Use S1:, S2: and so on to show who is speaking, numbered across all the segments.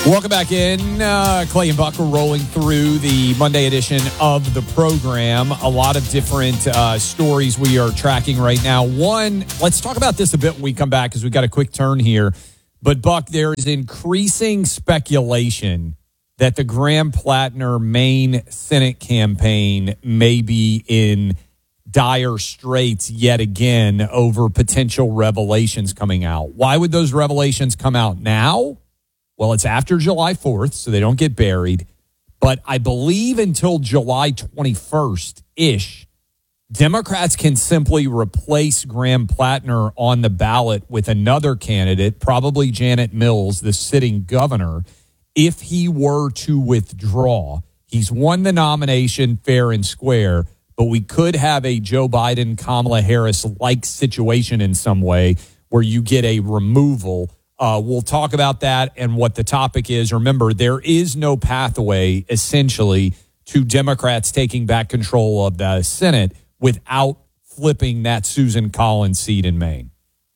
S1: Welcome back in. Clay and Buck are rolling through the Monday edition of the program. A lot of different stories we are tracking right now. One, let's talk about this a bit when we come back because we've got a quick turn here. But, Buck, there is increasing speculation that the Graham Plattner Maine Senate campaign may be in dire straits yet again over potential revelations coming out. Why would those revelations come out now? Well, it's after July 4th, so they don't get buried. But I believe until July 21st-ish, Democrats can simply replace Graham Plattner on the ballot with another candidate, probably Janet Mills, the sitting governor, if he were to withdraw. He's won the nomination fair and square, but we could have a Joe Biden, Kamala Harris-like situation in some way where you get a removal. We'll talk about that and what the topic is. Remember, there is no pathway, essentially, to Democrats taking back control of the Senate without flipping that Susan Collins seat in Maine.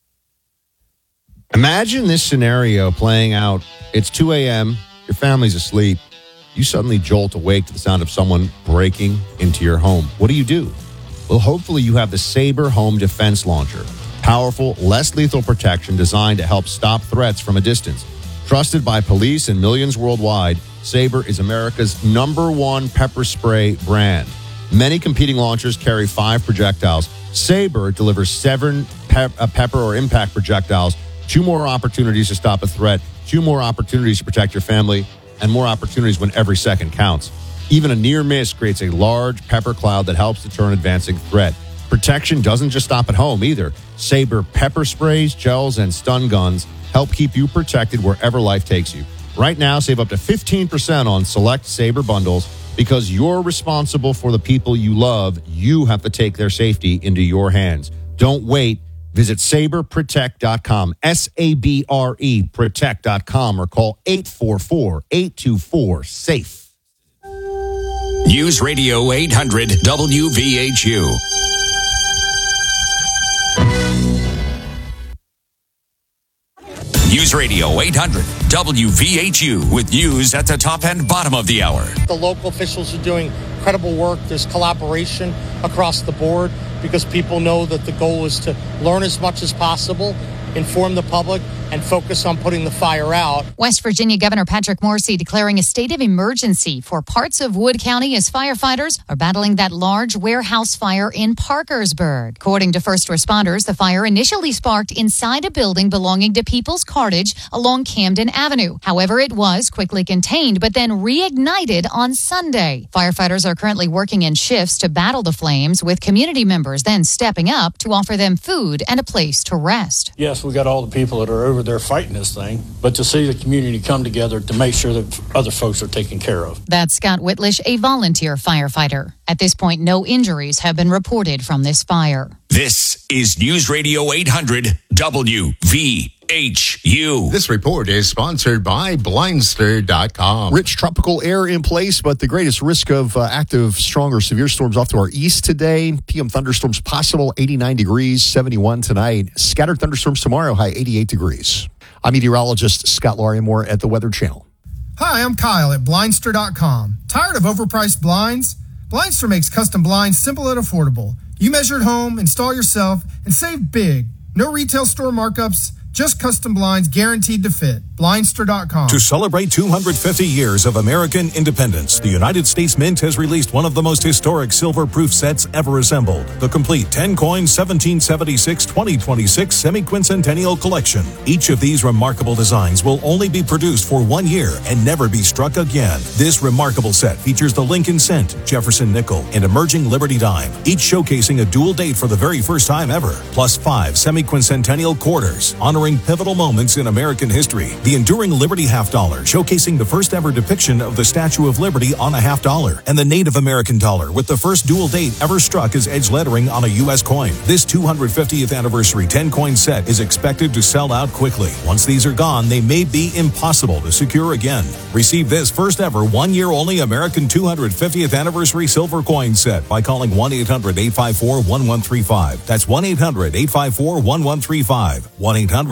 S2: Imagine this scenario playing out. It's 2 a.m., your family's asleep. You suddenly jolt awake to the sound of someone breaking into your home. What do? Well, hopefully you have the Sabre Home Defense Launcher. Powerful, less lethal protection designed to help stop threats from a distance. Trusted by police and millions worldwide, Sabre is America's #1 pepper spray brand. Many competing launchers carry 5 projectiles. Sabre delivers 7 pepper or impact projectiles, 2 more opportunities to stop a threat, 2 more opportunities to protect your family, and more opportunities when every second counts. Even a near miss creates a large pepper cloud that helps deter an advancing threat. Protection doesn't just stop at home either. Sabre pepper sprays, gels, and stun guns help keep you protected wherever life takes you. Right now, save up to 15% on select Sabre bundles. Because you're responsible for the people you love, you have to take their safety into your hands. Don't wait. Visit SabreProtect.com, SABRE Protect.com, or call 844-824-SAFE.
S3: News Radio 800 WVHU. News Radio 800 WVHU with news at the top and bottom of the hour.
S4: The local officials are doing incredible work. There's collaboration across the board because people know that the goal is to learn as much as possible, inform the public, and focus on putting the fire out.
S5: West Virginia Governor Patrick Morrisey declaring a state of emergency for parts of Wood County as firefighters are battling that large warehouse fire in Parkersburg. According to first responders, the fire initially sparked inside a building belonging to People's Cartage along Camden Avenue. However, it was quickly contained, but then reignited on Sunday. Firefighters are currently working in shifts to battle the flames, with community members then stepping up to offer them food and a place to rest.
S6: Yes, we got all the people that are over there fighting this thing, but to see the community come together to make sure that other folks are taken care of.
S5: That's Scott Whitlish, a volunteer firefighter. At this point, no injuries have been reported from this fire.
S3: This is News Radio 800 WVHU.
S7: This report is sponsored by Blindster.com.
S8: Rich tropical air in place, but the greatest risk of active, strong, or severe storms off to our east today. PM thunderstorms possible, 89 degrees, 71 tonight. Scattered thunderstorms tomorrow, high 88 degrees. I'm meteorologist Scott Larimore at the Weather Channel.
S9: Hi, I'm Kyle at Blindster.com. Tired of overpriced blinds? Blindster makes custom blinds simple and affordable. You measure at home, install yourself, and save big. No retail store markups, just custom blinds guaranteed to fit. Blindster.com.
S10: To celebrate 250 years of American independence, the United States Mint has released one of the most historic silver-proof sets ever assembled. The complete 10-coin 1776-2026 semi-quincentennial collection. Each of these remarkable designs will only be produced for 1 year and never be struck again. This remarkable set features the Lincoln Cent, Jefferson Nickel, and emerging Liberty Dime, each showcasing a dual date for the very first time ever, plus 5 semi-quincentennial quarters, honoring pivotal moments in American history. The enduring Liberty half dollar, showcasing the first ever depiction of the Statue of Liberty on a half dollar, and the Native American dollar with the first dual date ever struck as edge lettering on a U.S. coin. This 250th anniversary 10-coin set is expected to sell out quickly. Once these are gone, they may be impossible to secure again. Receive this first ever 1 year only American 250th anniversary silver coin set by calling 1-800-854-1135. That's 1-800-854-1135. 1-800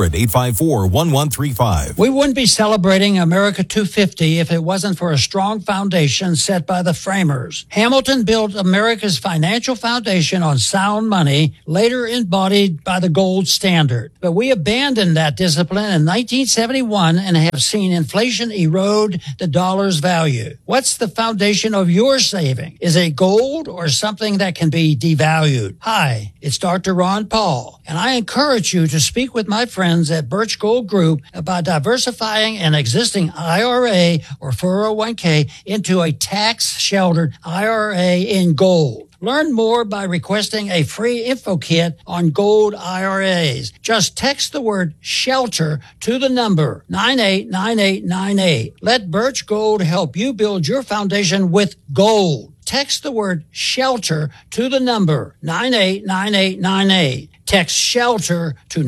S10: 1-800-854-1135.
S11: We wouldn't be celebrating America 250 if it wasn't for a strong foundation set by the framers. Hamilton built America's financial foundation on sound money, later embodied by the gold standard. But we abandoned that discipline in 1971 and have seen inflation erode the dollar's value. What's the foundation of your saving? Is it gold or something that can be devalued? Hi, it's Dr. Ron Paul, and I encourage you to speak with my friends at Birch Gold Group about diversifying an existing IRA or 401k into a tax-sheltered IRA in gold. Learn more by requesting a free info kit on gold IRAs. Just text the word SHELTER to the number 989898. Let Birch Gold help you build your foundation with gold. Text the word SHELTER to the number 989898. Text SHELTER to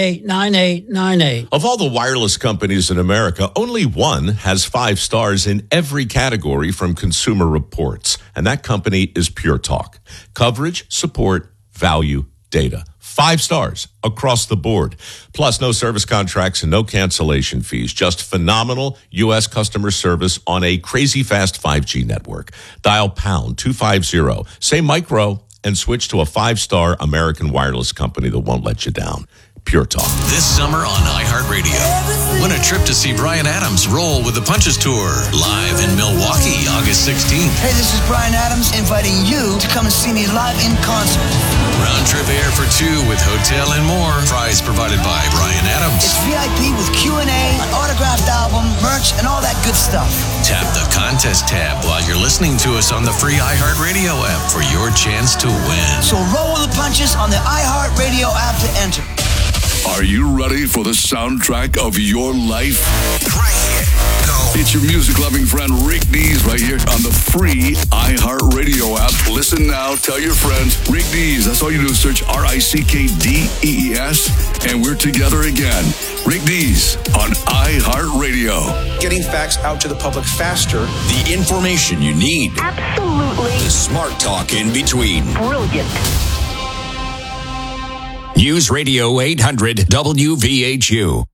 S11: 989898.
S12: Of all the wireless companies in America, only one has 5 stars in every category from Consumer Reports, and that company is Pure Talk. Coverage, support, value, data. 5 stars across the board. Plus, no service contracts and no cancellation fees. Just phenomenal U.S. customer service on a crazy fast 5G network. Dial pound 250. Say micro and switch to a 5-star American wireless company that won't let you down. Pure Talk.
S3: This summer on iHeartRadio, win a trip to see Bryan Adams roll with the Punches Tour live in Milwaukee, August 16th.
S13: Hey, this is Bryan Adams inviting you to come and see me live in concert.
S3: Round trip air for 2 with hotel and more. Prize provided by Bryan Adams.
S13: It's VIP with Q&A, an autographed album, merch, and all that good stuff.
S3: Tap the contest tab while you're listening to us on the free iHeartRadio app for your chance to win.
S13: So roll with the punches on the iHeartRadio app to enter.
S14: Are you ready for the soundtrack of your life? Right here. Go. It's your music-loving friend Rick Dees right here on the free iHeartRadio app. Listen now. Tell your friends. Rick Dees. That's all you do is search RICKDEES, and we're together again. Rick Dees on iHeartRadio.
S15: Getting facts out to the public faster.
S3: The information you need.
S15: Absolutely.
S3: The smart talk in between.
S15: Brilliant.
S3: News Radio 800 WVHU.